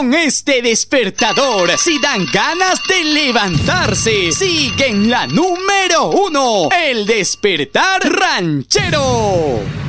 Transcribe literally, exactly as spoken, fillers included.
con este despertador si dan ganas de levantarse. Sigue en la número uno, el despertar ranchero.